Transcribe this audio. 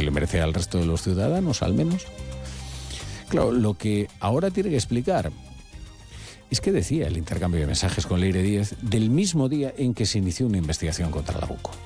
que le merece al resto de los ciudadanos, al menos. Claro, lo que ahora tiene que explicar es qué decía el intercambio de mensajes con Leire Díez del mismo día en que se inició una investigación contra Nabucco.